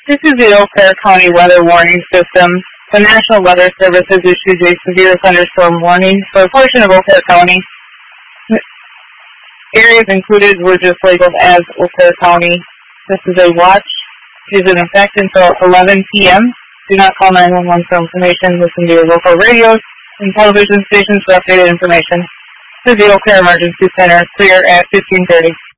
This is the Eau Claire County Weather Warning System. The National Weather Service has issued a severe thunderstorm warning for a portion of Eau Claire County. Areas included were just labeled as Eau Claire County. This is a watch. It is in effect until 11 p.m. Do not call 911 for information. Listen to your local radios and television stations for updated information. This is the Eau Claire Emergency Center, clear at 15:30.